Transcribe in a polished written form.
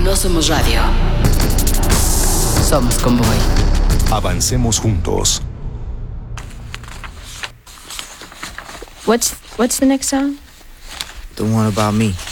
No somos radio. Somos Convoy. Avancemos juntos. What's the next song? The one about me.